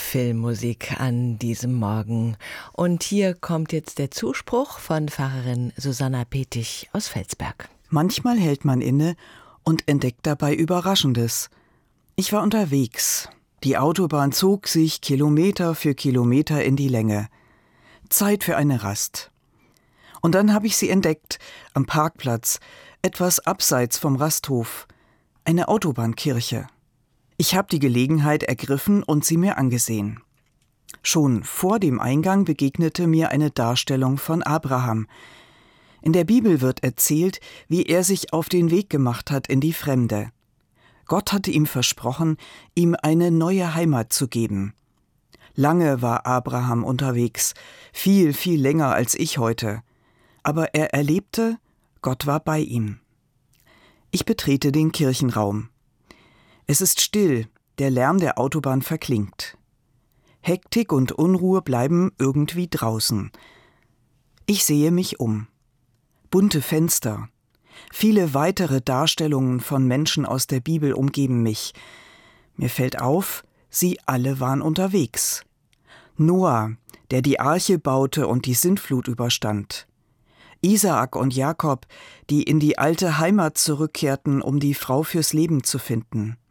Filmmusik an diesem Morgen. Und hier kommt jetzt der Zuspruch von Pfarrerin Susanna Petich aus Felsberg. Manchmal hält man inne und entdeckt dabei Überraschendes. Ich war unterwegs. Die Autobahn zog sich Kilometer für Kilometer in die Länge. Zeit für eine Rast. Und dann habe ich sie entdeckt, am Parkplatz, etwas abseits vom Rasthof. Eine Autobahnkirche. Ich habe die Gelegenheit ergriffen und sie mir angesehen. Schon vor dem Eingang begegnete mir eine Darstellung von Abraham. In der Bibel wird erzählt, wie er sich auf den Weg gemacht hat in die Fremde. Gott hatte ihm versprochen, ihm eine neue Heimat zu geben. Lange war Abraham unterwegs, viel, viel länger als ich heute. Aber er erlebte, Gott war bei ihm. Ich betrete den Kirchenraum. Es ist still, der Lärm der Autobahn verklingt. Hektik und Unruhe bleiben irgendwie draußen. Ich sehe mich um. Bunte Fenster. Viele weitere Darstellungen von Menschen aus der Bibel umgeben mich. Mir fällt auf, sie alle waren unterwegs. Noah, der die Arche baute und die Sintflut überstand. Isaak und Jakob, die in die alte Heimat zurückkehrten, um die Frau fürs Leben zu finden.